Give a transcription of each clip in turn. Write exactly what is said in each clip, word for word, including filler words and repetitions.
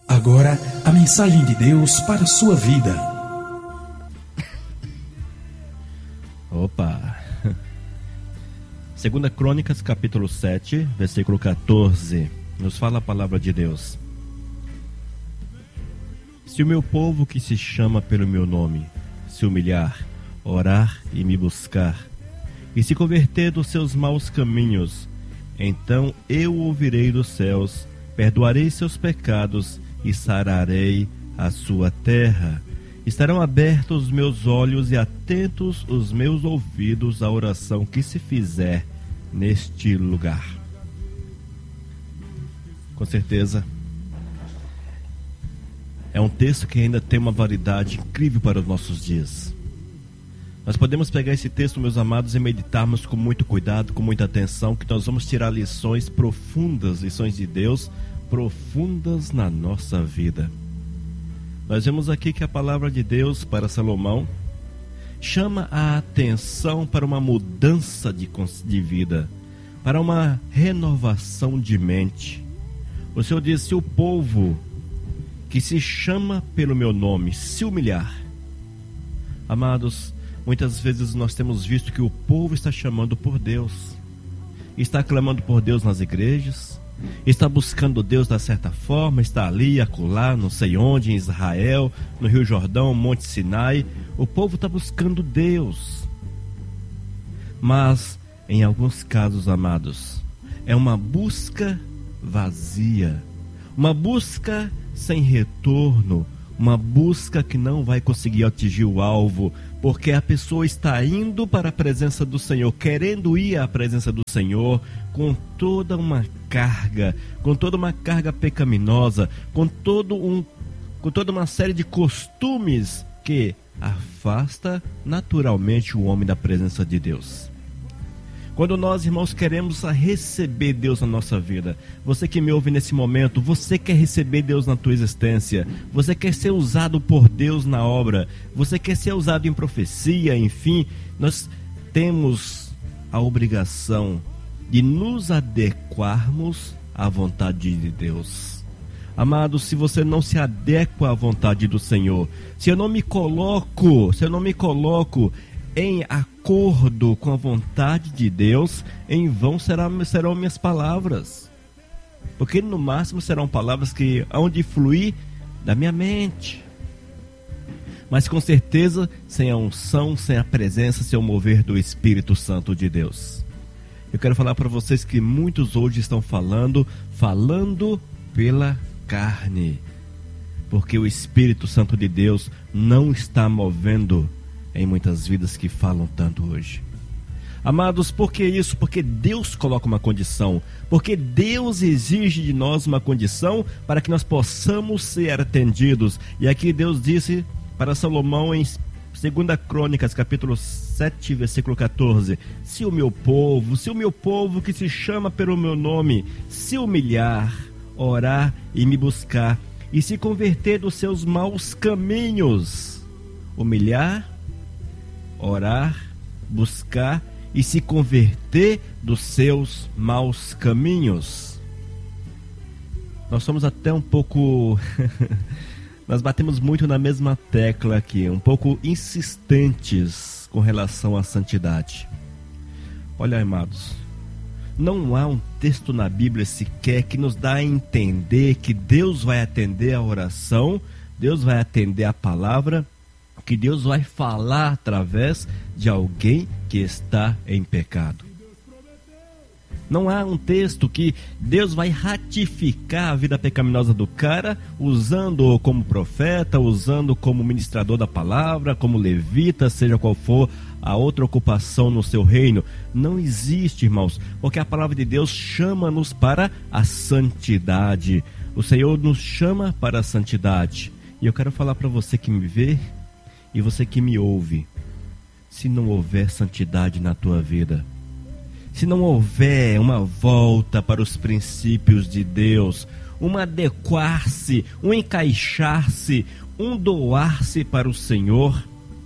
Agora, a mensagem de Deus para a sua vida. Opa! Segunda Crônicas, capítulo sete, versículo quatorze, nos fala a palavra de Deus. Se o meu povo que se chama pelo meu nome se humilhar, orar e me buscar, e se converter dos seus maus caminhos, então eu ouvirei dos céus, perdoarei seus pecados e sararei a sua terra. Estarão abertos os meus olhos e atentos os meus ouvidos à oração que se fizer neste lugar. Com certeza, é um texto que ainda tem uma validade incrível para os nossos dias. Nós podemos pegar esse texto, meus amados, e meditarmos com muito cuidado, com muita atenção, que nós vamos tirar lições profundas, lições de Deus profundas na nossa vida. Nós vemos aqui que a palavra de Deus para Salomão chama a atenção para uma mudança de, de vida, para uma renovação de mente. O Senhor diz: se o povo que se chama pelo meu nome se humilhar. Amados, muitas vezes nós temos visto que o povo está chamando por Deus, está clamando por Deus nas igrejas, está buscando Deus da certa forma, está ali, acolá, não sei onde, em Israel, no Rio Jordão, Monte Sinai. O povo está buscando Deus. Mas, em alguns casos, amados, é uma busca vazia, uma busca sem retorno, uma busca que não vai conseguir atingir o alvo, porque a pessoa está indo para a presença do Senhor, querendo ir à presença do Senhor com toda uma carga, com toda uma carga pecaminosa, com, todo um, com toda uma série de costumes que afasta naturalmente o homem da presença de Deus. Quando nós, irmãos, queremos receber Deus na nossa vida, você que me ouve nesse momento, você quer receber Deus na tua existência, você quer ser usado por Deus na obra, você quer ser usado em profecia, enfim, nós temos a obrigação de nos adequarmos à vontade de Deus. Amado, se você não se adequa à vontade do Senhor, se eu não me coloco, se eu não me coloco em acordo com a vontade de Deus, em vão serão, serão minhas palavras, porque no máximo serão palavras que hão de fluir da minha mente, mas com certeza sem a unção, sem a presença, sem o mover do Espírito Santo de Deus. Eu quero falar para vocês que muitos hoje estão falando, falando pela carne, porque o Espírito Santo de Deus não está movendo em muitas vidas que falam tanto hoje. Amados, por que isso? Porque Deus coloca uma condição, porque Deus exige de nós uma condição para que nós possamos ser atendidos. E aqui Deus disse para Salomão em Segunda Crônicas, capítulo sete, versículo quatorze: se o meu povo, se o meu povo que se chama pelo meu nome, se humilhar, orar e me buscar, e se converter dos seus maus caminhos. Humilhar, orar, buscar e se converter dos seus maus caminhos. Nós somos até um pouco nós batemos muito na mesma tecla aqui, um pouco insistentes com relação à santidade. Olha, amados, não há um texto na Bíblia sequer que nos dá a entender que Deus vai atender a oração, Deus vai atender a palavra, que Deus vai falar através de alguém que está em pecado. Não há um texto que Deus vai ratificar a vida pecaminosa do cara, usando-o como profeta, usando como ministrador da palavra, como levita, seja qual for a outra ocupação no seu reino. Não existe, irmãos, porque a palavra de Deus chama-nos para a santidade. O Senhor nos chama para a santidade. E eu quero falar para você que me vê e você que me ouve: se não houver santidade na tua vida, se não houver uma volta para os princípios de Deus, um adequar-se, um encaixar-se, um doar-se para o Senhor,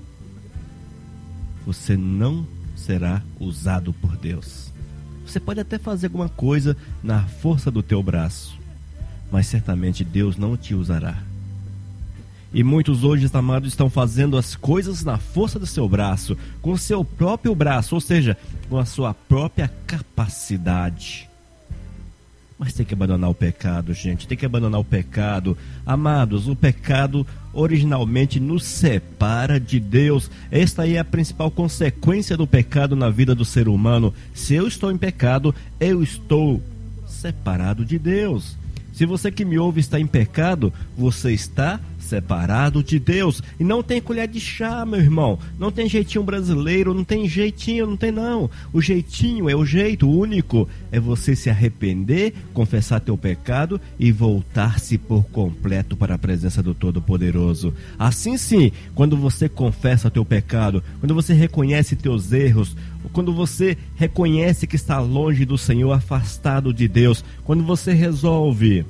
você não será usado por Deus. Você pode até fazer alguma coisa na força do teu braço, mas certamente Deus não te usará. E muitos hoje, amados, estão fazendo as coisas na força do seu braço, com o seu próprio braço, ou seja, com a sua própria capacidade. Mas tem que abandonar o pecado, gente, tem que abandonar o pecado. Amados, o pecado originalmente nos separa de Deus. Esta aí é a principal consequência do pecado na vida do ser humano. Se eu estou em pecado, eu estou separado de Deus. Se você que me ouve está em pecado, você está separado de Deus. E não tem colher de chá, meu irmão. Não tem jeitinho brasileiro, não tem jeitinho, não tem não. O jeitinho é o jeito único. É você se arrepender, confessar teu pecado e voltar-se por completo para a presença do Todo-Poderoso. Assim sim, quando você confessa teu pecado, quando você reconhece teus erros, quando você reconhece que está longe do Senhor, afastado de Deus, quando você resolve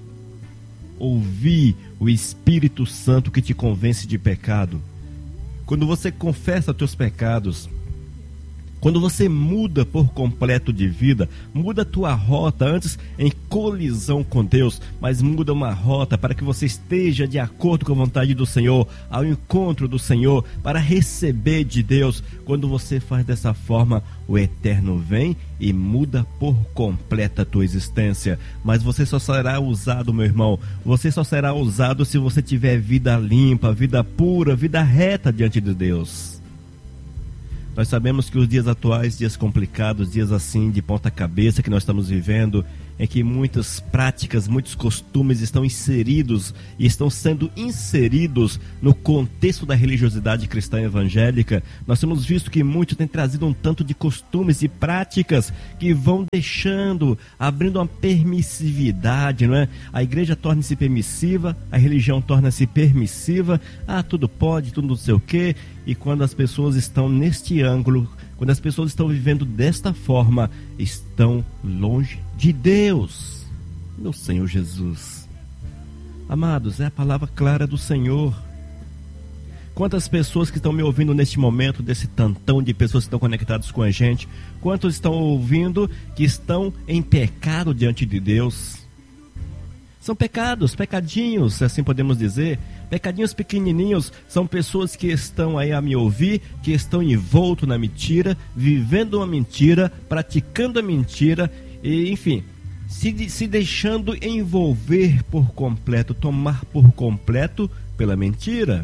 ouvir o Espírito Santo que te convence de pecado, quando você confessa teus pecados, quando você muda por completo de vida, muda a tua rota, antes em colisão com Deus, mas muda uma rota para que você esteja de acordo com a vontade do Senhor, ao encontro do Senhor, para receber de Deus. Quando você faz dessa forma, o Eterno vem e muda por completa a tua existência. Mas você só será usado, meu irmão, você só será usado se você tiver vida limpa, vida pura, vida reta diante de Deus. Nós sabemos que os dias atuais, dias complicados, dias assim de ponta cabeça que nós estamos vivendo, em que muitas práticas, muitos costumes estão inseridos e estão sendo inseridos no contexto da religiosidade cristã evangélica. Nós temos visto que muitos têm trazido um tanto de costumes e práticas que vão deixando, abrindo uma permissividade, não é? A igreja torna-se permissiva, a religião torna-se permissiva, ah, tudo pode, tudo não sei o quê. E quando as pessoas estão neste ângulo, quando as pessoas estão vivendo desta forma, estão longe de Deus, meu Senhor Jesus. Amados, é a palavra clara do Senhor. Quantas pessoas que estão me ouvindo neste momento, desse tantão de pessoas que estão conectadas com a gente, quantos estão ouvindo que estão em pecado diante de Deus? São pecados, pecadinhos, assim podemos dizer, pecadinhos pequenininhos. São pessoas que estão aí a me ouvir, que estão envolto na mentira, vivendo uma mentira, praticando a mentira, e enfim, se, se deixando envolver por completo, tomar por completo pela mentira.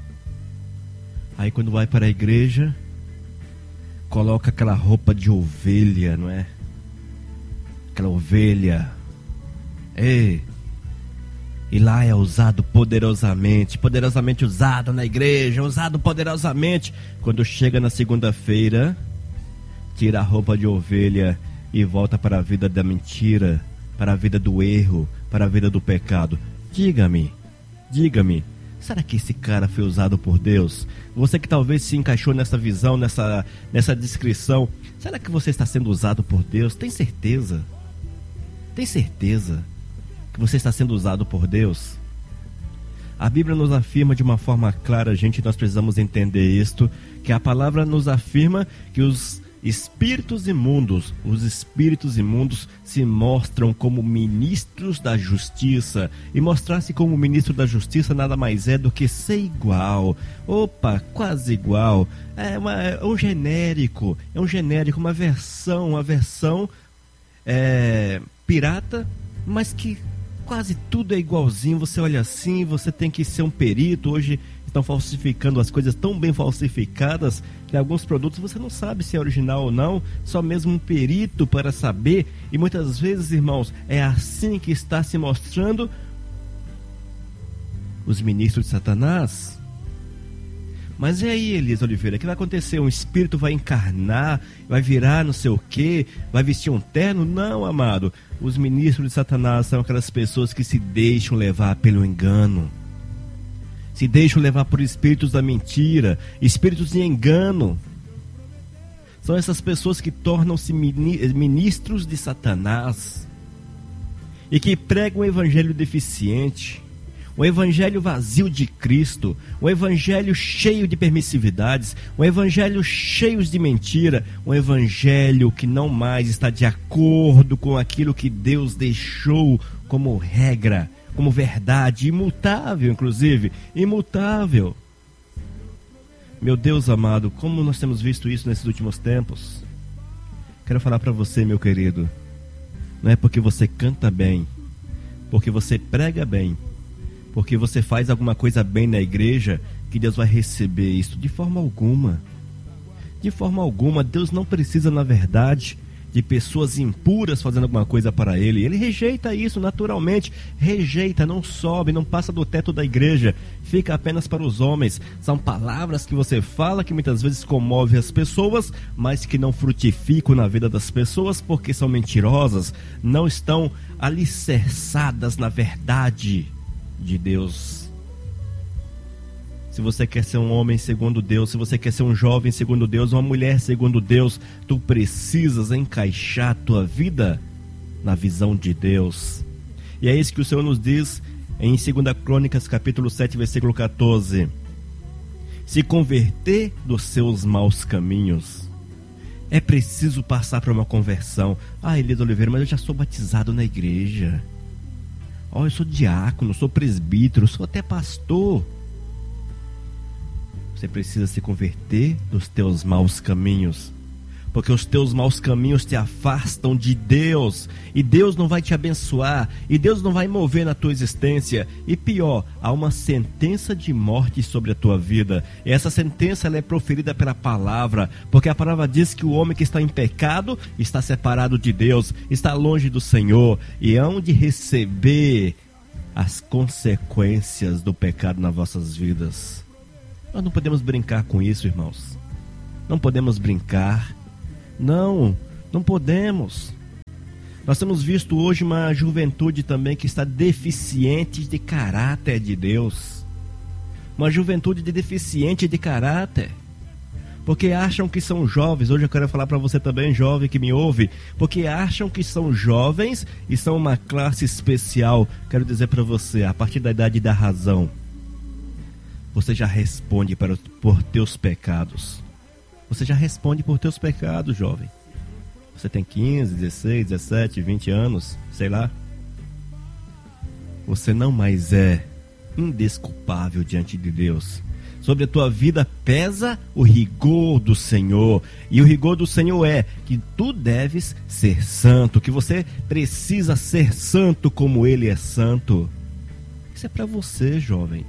Aí quando vai para a igreja, coloca aquela roupa de ovelha, não é? Aquela ovelha, ei, e lá é usado poderosamente, poderosamente usado na igreja, usado poderosamente. Quando chega na segunda-feira, tira a roupa de ovelha e volta para a vida da mentira, para a vida do erro, para a vida do pecado. Diga-me, diga-me, será que esse cara foi usado por Deus? Você que talvez se encaixou nessa visão, nessa, nessa descrição, será que você está sendo usado por Deus? Tem certeza? Tem certeza que você está sendo usado por Deus? A Bíblia nos afirma de uma forma clara, gente, nós precisamos entender isto, que a palavra nos afirma que os espíritos imundos, os espíritos imundos se mostram como ministros da justiça, e mostrar-se como ministro da justiça nada mais é do que ser igual, opa, quase igual, é, uma, é um genérico, é um genérico, uma versão, uma versão é, pirata, mas que quase tudo é igualzinho. Você olha assim, você tem que ser um perito. Hoje estão falsificando as coisas tão bem falsificadas que alguns produtos você não sabe se é original ou não, só mesmo um perito para saber. E muitas vezes, irmãos, é assim que está se mostrando os ministros de Satanás. Mas e aí, Elias Oliveira, o que vai acontecer? Um espírito vai encarnar, vai virar não sei o que, vai vestir um terno? Não, amado. Os ministros de Satanás são aquelas pessoas que se deixam levar pelo engano, se deixam levar por espíritos da mentira, espíritos de engano. São essas pessoas que tornam-se ministros de Satanás e que pregam um evangelho deficiente, um evangelho vazio de Cristo, um evangelho cheio de permissividades, um evangelho cheio de mentira, um evangelho que não mais está de acordo com aquilo que Deus deixou como regra, como verdade, imutável, inclusive, imutável. Meu Deus amado, como nós temos visto isso nesses últimos tempos. Quero falar para você, meu querido, não é porque você canta bem, porque você prega bem, porque você faz alguma coisa bem na igreja, que Deus vai receber isso. De forma alguma. De forma alguma. Deus não precisa, na verdade, de pessoas impuras fazendo alguma coisa para Ele. Ele rejeita isso naturalmente. Rejeita, não sobe, não passa do teto da igreja. Fica apenas para os homens. São palavras que você fala que muitas vezes comovem as pessoas, mas que não frutificam na vida das pessoas porque são mentirosas, não estão alicerçadas na verdade de Deus. Se você quer ser um homem segundo Deus, se você quer ser um jovem segundo Deus, uma mulher segundo Deus, tu precisas encaixar a tua vida na visão de Deus. E é isso que o Senhor nos diz em segunda Crônicas, capítulo sete, versículo quatorze. Se converter dos seus maus caminhos. É preciso passar por uma conversão. Ah, Elias Oliveira, mas eu já sou batizado na igreja. Oh, eu sou diácono, sou presbítero, sou até pastor. Você precisa se converter dos teus maus caminhos, porque os teus maus caminhos te afastam de Deus, e Deus não vai te abençoar, e Deus não vai mover na tua existência. E pior, há uma sentença de morte sobre a tua vida, e essa sentença ela é proferida pela palavra, porque a palavra diz que o homem que está em pecado está separado de Deus, está longe do Senhor, e hão de receber as consequências do pecado nas vossas vidas. Nós não podemos brincar com isso, irmãos. Não podemos brincar. Não, não podemos. Nós temos visto hoje uma juventude também que está deficiente de caráter de Deus. Uma juventude de deficiente de caráter. Porque acham que são jovens. Hoje eu quero falar para você também, jovem que me ouve. Porque acham que são jovens e são uma classe especial. Quero dizer para você, a partir da idade da razão, você já responde para, por teus pecados. Você já responde por teus pecados, jovem. Você tem quinze, dezesseis, dezessete, vinte anos, sei lá. Você não mais é indesculpável diante de Deus. Sobre a tua vida pesa o rigor do Senhor. E o rigor do Senhor é que tu deves ser santo, que você precisa ser santo como Ele é santo. Isso é para você, jovem.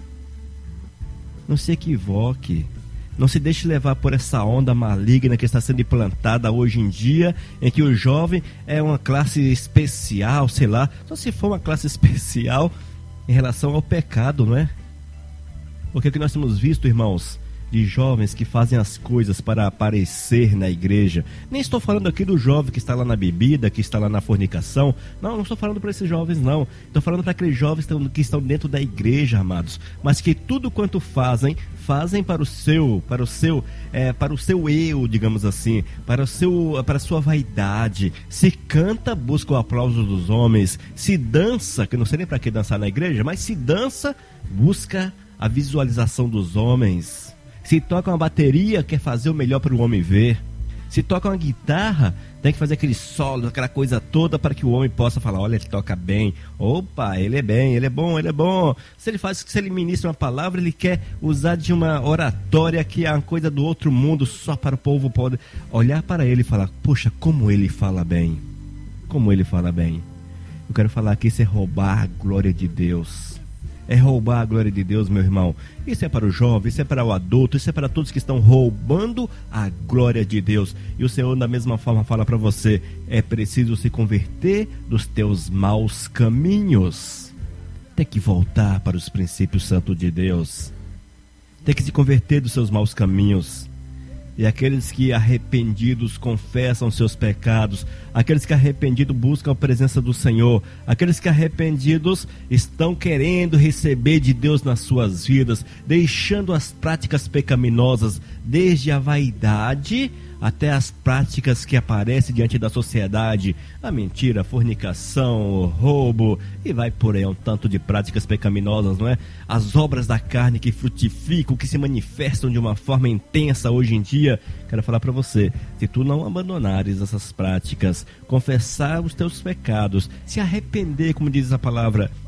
Não se equivoque, não se deixe levar por essa onda maligna que está sendo implantada hoje em dia, em que o jovem é uma classe especial, sei lá, só se for uma classe especial em relação ao pecado, não é? Porque o que nós temos visto, irmãos, de jovens que fazem as coisas para aparecer na igreja. Nem estou falando aqui do jovem que está lá na bebida, que está lá na fornicação. Não, não estou falando para esses jovens, não. Estou falando para aqueles jovens que estão dentro da igreja, amados. Mas que tudo quanto fazem, fazem para o seu, para o seu, é, para o seu eu, digamos assim, para o seu, para a sua vaidade. Se canta, busca o aplauso dos homens. Se dança, que não sei nem para que dançar na igreja, mas se dança, busca a visualização dos homens. Se toca uma bateria, quer fazer o melhor para o homem ver. Se toca uma guitarra, tem que fazer aquele solo, aquela coisa toda para que o homem possa falar, olha, ele toca bem. Opa, ele é bem, ele é bom, ele é bom. Se ele faz, se ele ministra uma palavra, ele quer usar de uma oratória que é uma coisa do outro mundo, só para o povo poder olhar para ele e falar, poxa, como ele fala bem. Como ele fala bem. Eu quero falar que isso é roubar a glória de Deus. É roubar a glória de Deus, meu irmão. Isso é para o jovem, isso é para o adulto, isso é para todos que estão roubando a glória de Deus. E o Senhor da mesma forma fala para você, é preciso se converter dos teus maus caminhos. Tem que voltar para os princípios santos de Deus. Tem que se converter dos seus maus caminhos. E aqueles que arrependidos confessam seus pecados, aqueles que arrependidos buscam a presença do Senhor, aqueles que arrependidos estão querendo receber de Deus nas suas vidas, deixando as práticas pecaminosas, desde a vaidade até as práticas que aparecem diante da sociedade, a mentira, a fornicação, o roubo, e vai por aí um tanto de práticas pecaminosas, não é? As obras da carne que frutificam, que se manifestam de uma forma intensa hoje em dia. Quero falar para você, se tu não abandonares essas práticas, confessar os teus pecados, se arrepender, como diz a palavra,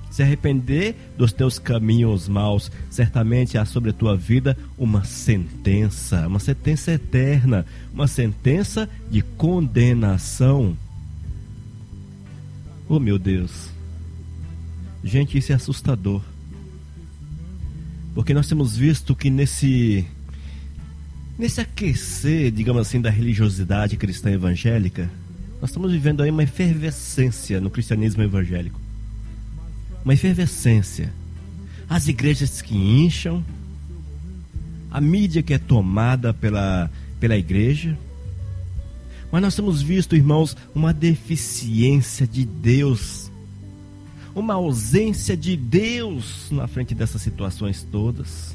se arrepender dos teus caminhos maus, certamente há sobre a tua vida uma sentença, uma sentença eterna, uma sentença de condenação. Oh, meu Deus! Gente, isso é assustador. Porque nós temos visto que nesse, nesse aquecer, digamos assim, da religiosidade cristã evangélica, nós estamos vivendo aí uma efervescência no cristianismo evangélico. Uma efervescência. As igrejas que incham, a mídia que é tomada pela, pela igreja. Mas nós temos visto, irmãos, uma deficiência de Deus, uma ausência de Deus na frente dessas situações todas.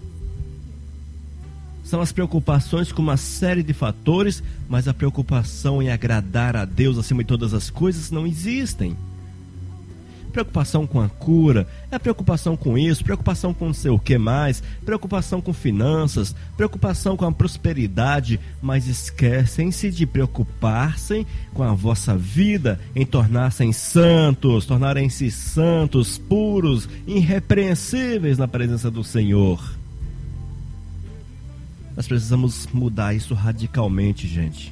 São as preocupações com uma série de fatores, mas a preocupação em agradar a Deus acima de todas as coisas não existem. Preocupação com a cura, é preocupação com isso, preocupação com não sei o que mais, preocupação com finanças, preocupação com a prosperidade, mas esquecem-se de preocupar-se com a vossa vida, em tornar-se santos, tornarem-se santos, puros, irrepreensíveis na presença do Senhor. Nós precisamos mudar isso radicalmente, gente.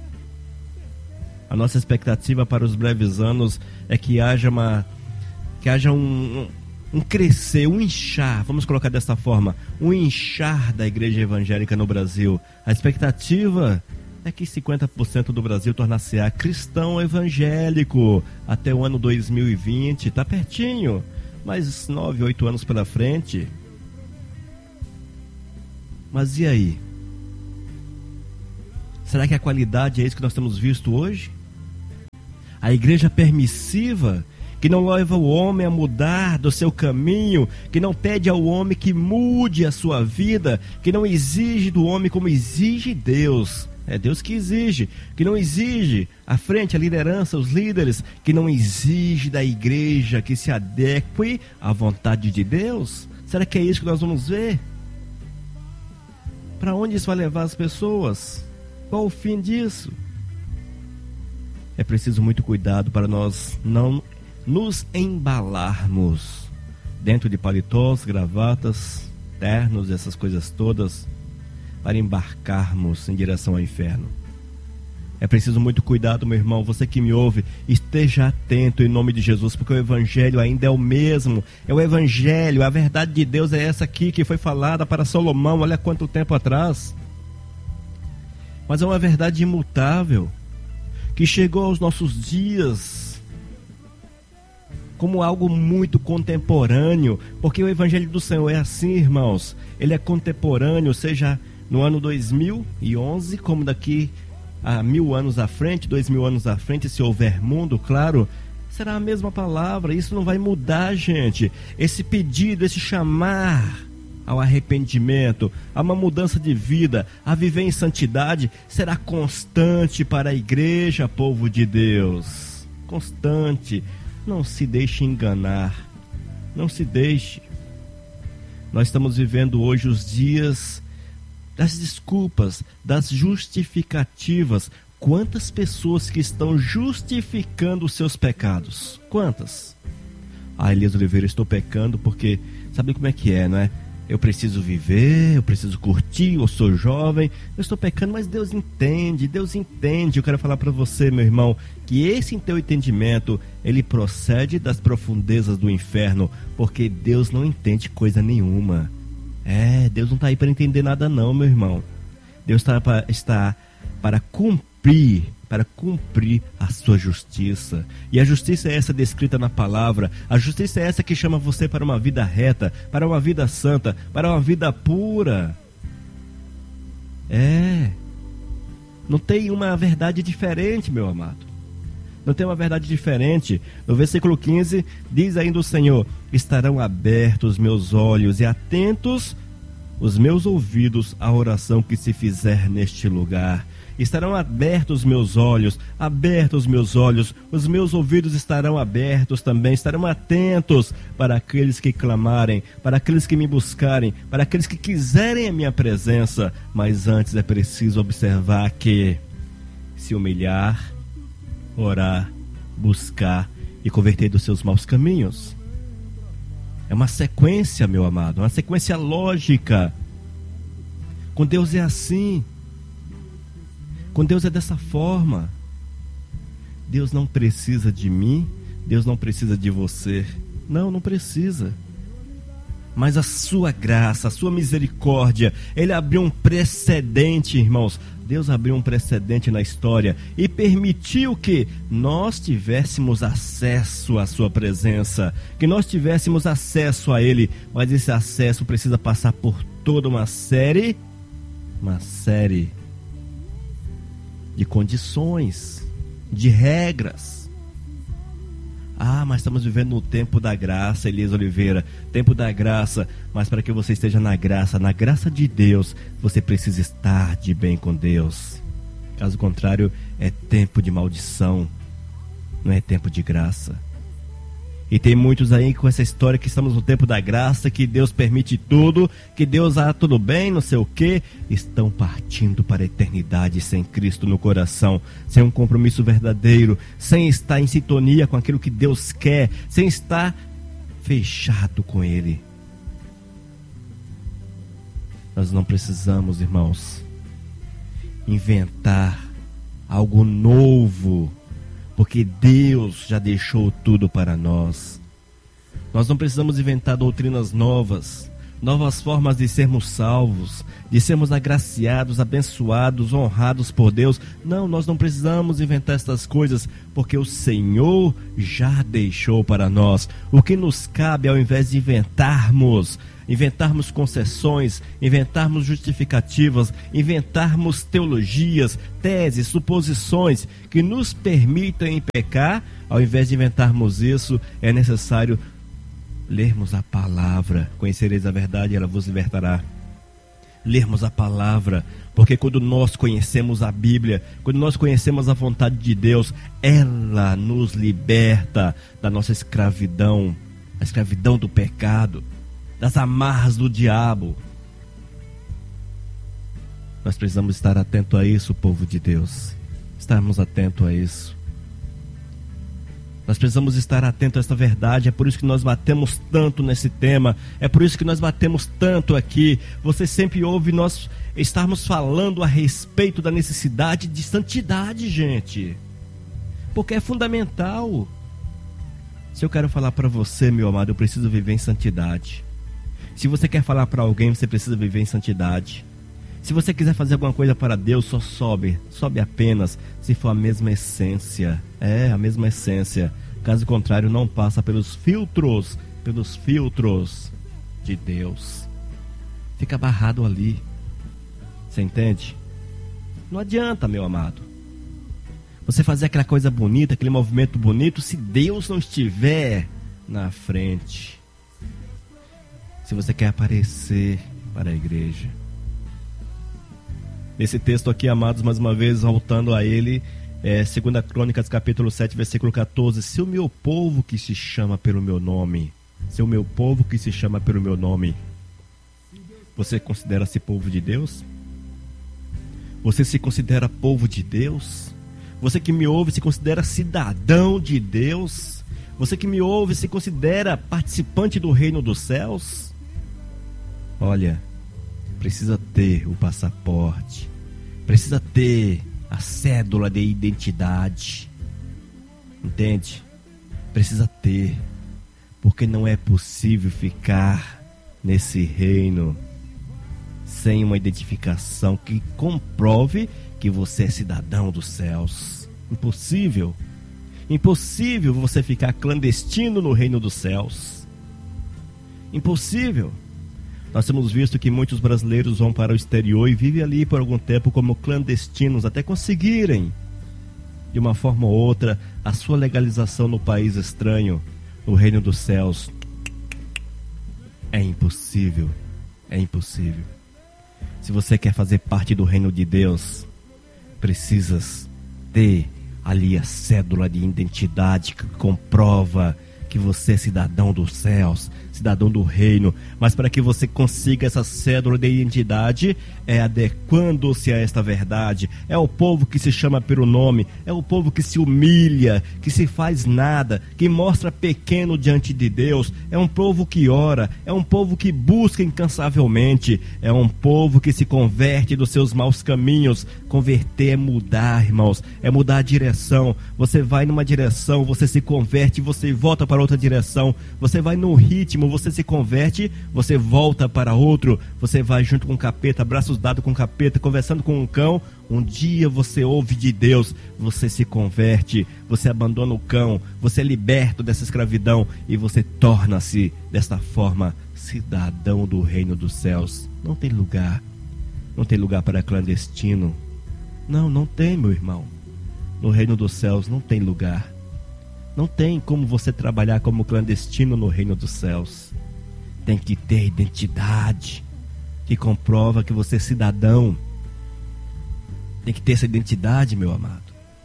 A nossa expectativa para os breves anos é que haja uma que haja um, um, um crescer, um inchar, vamos colocar dessa forma, um inchar da igreja evangélica no Brasil. A expectativa é que cinquenta por cento do Brasil tornar-se-á cristão evangélico até o ano dois mil e vinte, está pertinho, mais nove, oito anos pela frente. Mas e aí? Será que a qualidade é isso que nós temos visto hoje? A igreja permissiva, que não leva o homem a mudar do seu caminho, que não pede ao homem que mude a sua vida, que não exige do homem como exige Deus. É Deus que exige, que não exige à frente, a liderança, os líderes, que não exige da igreja que se adeque à vontade de Deus. Será que é isso que nós vamos ver? Para onde isso vai levar as pessoas? Qual o fim disso? É preciso muito cuidado para nós não nos embalarmos dentro de paletós, gravatas, ternos, essas coisas todas, para embarcarmos em direção ao inferno. É preciso muito cuidado, meu irmão. Você que me ouve, esteja atento em nome de Jesus, porque o evangelho ainda é o mesmo. É o evangelho, a verdade de Deus é essa aqui que foi falada para Salomão, olha quanto tempo atrás. Mas é uma verdade imutável, que chegou aos nossos dias como algo muito contemporâneo, porque o evangelho do Senhor é assim, irmãos. Ele é contemporâneo, seja no ano dois mil e onze, como daqui a mil anos à frente, dois mil anos à frente, se houver mundo, claro, será a mesma palavra. Isso não vai mudar, gente. Esse pedido, esse chamar ao arrependimento, a uma mudança de vida, a viver em santidade, será constante para a igreja, povo de Deus. Constante. Não se deixe enganar. Não se deixe. Nós estamos vivendo hoje os dias das desculpas, das justificativas. Quantas pessoas que estão justificando os seus pecados? Quantas? Ah, Elias Oliveira, estou pecando porque... Sabe como é que é, não é? Eu preciso viver, eu preciso curtir, eu sou jovem, eu estou pecando, mas Deus entende, Deus entende. Eu quero falar para você, meu irmão, que esse teu entendimento, ele procede das profundezas do inferno, porque Deus não entende coisa nenhuma. É, Deus não está aí para entender nada não, meu irmão. Deus está para, está para cumprir, para cumprir a sua justiça. E a justiça é essa descrita na palavra. A justiça é essa que chama você para uma vida reta, para uma vida santa, para uma vida pura. É. Não tem uma verdade diferente, meu amado. Não tem uma verdade diferente. No versículo quinze, diz ainda o Senhor: estarão abertos meus olhos e atentos os meus ouvidos à oração que se fizer neste lugar. Estarão abertos meus olhos, abertos meus olhos, os meus ouvidos estarão abertos também, estarão atentos para aqueles que clamarem, para aqueles que me buscarem, para aqueles que quiserem a minha presença. Mas antes é preciso observar que se humilhar, orar, buscar e converter dos seus maus caminhos. É uma sequência, meu amado, uma sequência lógica. Com Deus é assim. Com Deus é dessa forma. Deus não precisa de mim, Deus não precisa de você. Não, não precisa. Mas a sua graça, a sua misericórdia, Ele abriu um precedente, irmãos. Deus abriu um precedente na história e permitiu que nós tivéssemos acesso à sua presença, que nós tivéssemos acesso a Ele. Mas esse acesso precisa passar por toda uma série, uma série de condições, de regras. Ah, mas estamos vivendo no tempo da graça, Elias Oliveira. Tempo da graça. Mas para que você esteja na graça, na graça de Deus, você precisa estar de bem com Deus. Caso contrário, é tempo de maldição. Não é tempo de graça. E tem muitos aí com essa história que estamos no tempo da graça, que Deus permite tudo, que Deus, ah, tudo bem, não sei o quê. Estão partindo para a eternidade sem Cristo no coração, sem um compromisso verdadeiro, sem estar em sintonia com aquilo que Deus quer, sem estar fechado com Ele. Nós não precisamos, irmãos, inventar algo novo, porque Deus já deixou tudo para nós. Nós não precisamos inventar doutrinas novas, novas formas de sermos salvos, de sermos agraciados, abençoados, honrados por Deus. Não, nós não precisamos inventar essas coisas, porque o Senhor já deixou para nós. O que nos cabe, ao invés de inventarmos, inventarmos concessões, inventarmos justificativas, inventarmos teologias, teses, suposições que nos permitam pecar, ao invés de inventarmos isso, é necessário lermos a palavra. Conhecereis a verdade, ela vos libertará. Lermos a palavra, porque quando nós conhecemos a Bíblia, quando nós conhecemos a vontade de Deus, ela nos liberta da nossa escravidão, a escravidão do pecado, das amarras do diabo. Nós precisamos estar atento a isso, povo de Deus. Estarmos atentos a isso. Nós precisamos estar atentos a esta verdade. É por isso que nós batemos tanto nesse tema. É por isso que nós batemos tanto aqui. Você sempre ouve nós estarmos falando a respeito da necessidade de santidade, gente. Porque é fundamental. Se eu quero falar para você, meu amado, eu preciso viver em santidade. Se você quer falar para alguém, você precisa viver em santidade. Se você quiser fazer alguma coisa para Deus, só sobe. Sobe apenas se for a mesma essência. É, a mesma essência. Caso contrário, não passa pelos filtros, pelos filtros de Deus. Fica barrado ali. Você entende? Não adianta, meu amado, você fazer aquela coisa bonita, aquele movimento bonito, se Deus não estiver na frente. Se você quer aparecer para a igreja. Nesse texto aqui, amados, mais uma vez, voltando a ele, é, segunda Crônicas, capítulo sete, versículo catorze. Se o meu povo que se chama pelo meu nome, se o meu povo que se chama pelo meu nome, você considera-se povo de Deus? Você se considera povo de Deus? Você que me ouve se considera cidadão de Deus? Você que me ouve se considera participante do reino dos céus? Olha, precisa ter o passaporte, precisa ter a cédula de identidade, entende? Precisa ter, porque não é possível ficar nesse reino sem uma identificação que comprove que você é cidadão dos céus. Impossível, impossível você ficar clandestino no reino dos céus. Impossível. Nós temos visto que muitos brasileiros vão para o exterior e vivem ali por algum tempo como clandestinos, até conseguirem, de uma forma ou outra, a sua legalização no país estranho, no reino dos céus. É impossível, é impossível. Se você quer fazer parte do reino de Deus, precisas ter ali a cédula de identidade que comprova que você é cidadão dos céus, cidadão do reino, mas para que você consiga essa cédula de identidade, é adequando-se a esta verdade. É o povo que se chama pelo nome, é o povo que se humilha, que se faz nada, que mostra pequeno diante de Deus, é um povo que ora, é um povo que busca incansavelmente, é um povo que se converte dos seus maus caminhos. Converter é mudar, irmãos, é mudar a direção. Você vai numa direção, você se converte, você volta para outra direção. Você vai no ritmo, você se converte, você volta para outro. Você vai junto com o capeta, braços dados com o capeta, conversando com um cão. Um dia você ouve de Deus, você se converte, você abandona o cão, você é liberto dessa escravidão e você torna-se, desta forma, cidadão do reino dos céus. Não tem lugar, não tem lugar para clandestino. Não, não tem, meu irmão. No reino dos céus não tem lugar. Não tem como você trabalhar como clandestino no reino dos céus. Tem que ter identidade que comprova que você é cidadão. Tem que ter essa identidade, meu amado.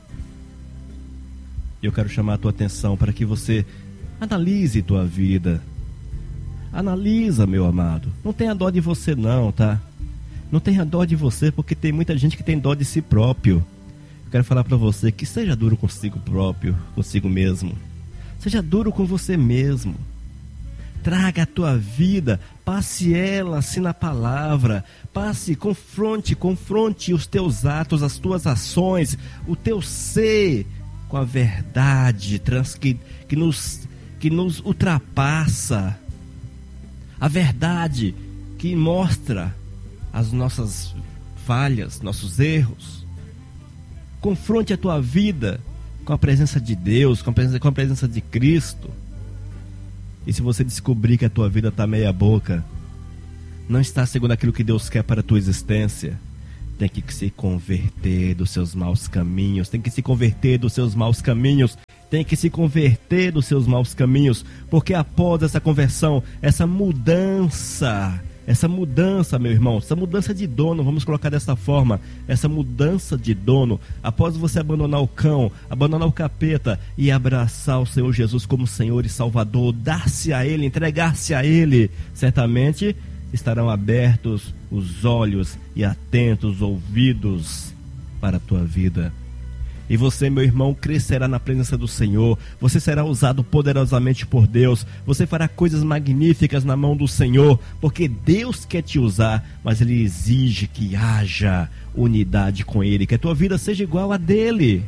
Eu quero chamar a tua atenção para que você analise tua vida. Analisa, meu amado. Não tenha dó de você não, tá? Não tenha dó de você, porque tem muita gente que tem dó de si próprio. Eu quero falar para você que seja duro consigo próprio, consigo mesmo. Seja duro com você mesmo. Traga a tua vida, passe ela assim na palavra. Passe, confronte, confronte os teus atos, as tuas ações, o teu ser com a verdade trans, que, que, nos, que nos ultrapassa. A verdade que mostra as nossas falhas, nossos erros. Confronte a tua vida com a presença de Deus, com a presença, com a presença de Cristo. E se você descobrir que a tua vida está meia boca, não está segundo aquilo que Deus quer para a tua existência, tem que se converter dos seus maus caminhos, tem que se converter dos seus maus caminhos, tem que se converter dos seus maus caminhos, porque após essa conversão, essa mudança, essa mudança, meu irmão, essa mudança de dono, vamos colocar dessa forma, essa mudança de dono, após você abandonar o cão, abandonar o capeta e abraçar o Senhor Jesus como Senhor e Salvador, dar-se a Ele, entregar-se a Ele, certamente estarão abertos os olhos e atentos os ouvidos para a tua vida. E você, meu irmão, crescerá na presença do Senhor. Você será usado poderosamente por Deus. Você fará coisas magníficas na mão do Senhor, porque Deus quer te usar, mas Ele exige que haja unidade com Ele, que a tua vida seja igual a dele.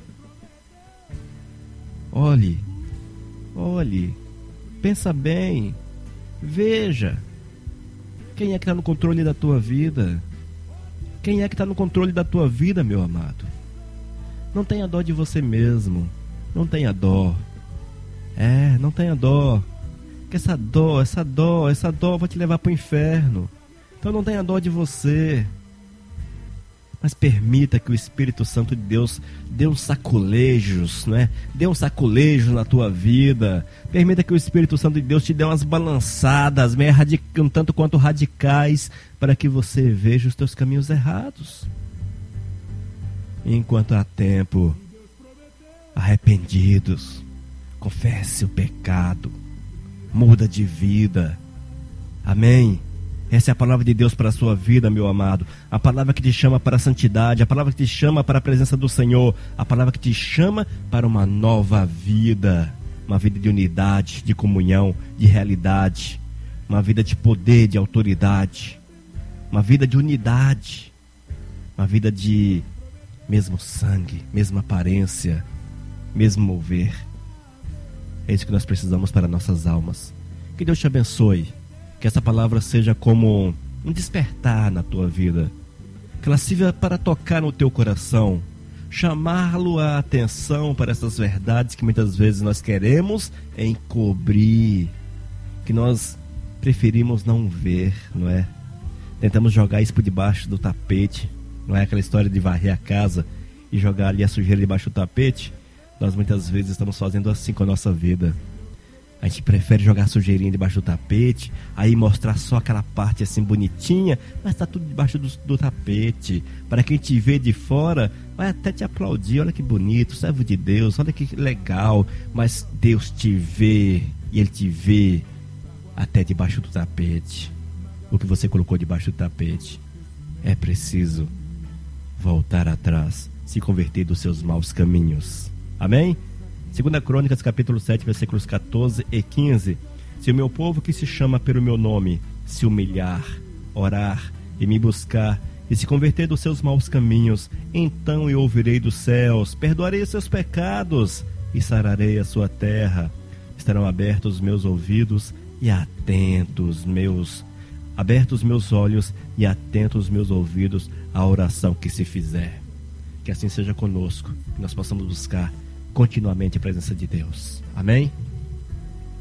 Olhe, olhe, pensa bem, veja. Quem é que está no controle da tua vida? Quem é que está no controle da tua vida, meu amado? Não tenha dó de você mesmo. Não tenha dó. É, não tenha dó. Que essa dó, essa dó, essa dó vai te levar para o inferno. Então não tenha dó de você. Mas permita que o Espírito Santo de Deus dê uns sacolejos, né? Dê uns sacolejos na tua vida. Permita que o Espírito Santo de Deus te dê umas balançadas, meio radic... um tanto quanto radicais, para que você veja os teus caminhos errados. Enquanto há tempo, arrependidos, confesse o pecado, muda de vida. Amém? Essa é a palavra de Deus para a sua vida, meu amado. A palavra que te chama para a santidade, a palavra que te chama para a presença do Senhor, a palavra que te chama para uma nova vida, uma vida de unidade, de comunhão, de realidade, uma vida de poder, de autoridade, uma vida de unidade, uma vida de mesmo sangue, mesma aparência, mesmo mover. É isso que nós precisamos para nossas almas. Que Deus te abençoe. Que essa palavra seja como um despertar na tua vida. Que ela sirva para tocar no teu coração, chamá-lo a atenção para essas verdades que muitas vezes nós queremos encobrir, que nós preferimos não ver, não é? Tentamos jogar isso por debaixo do tapete, não é? Aquela história de varrer a casa e jogar ali a sujeira debaixo do tapete. Nós muitas vezes estamos fazendo assim com a nossa vida. A gente prefere jogar sujeirinha debaixo do tapete, aí mostrar só aquela parte assim bonitinha, mas está tudo debaixo do, do tapete. Para quem te vê de fora, vai até te aplaudir. Olha que bonito, servo de Deus, olha que legal. Mas Deus te vê e Ele te vê até debaixo do tapete. O que você colocou debaixo do tapete. É preciso voltar atrás, se converter dos seus maus caminhos. Amém? Segunda Crônicas, capítulo sete, versículos catorze e quinze. Se o meu povo que se chama pelo meu nome se humilhar, orar e me buscar e se converter dos seus maus caminhos, então eu ouvirei dos céus, perdoarei os seus pecados e sararei a sua terra. Estarão abertos os meus ouvidos e atentos meus abertos meus olhos e atentos os meus ouvidos à oração que se fizer. Que assim seja conosco, que nós possamos buscar continuamente a presença de Deus. Amém?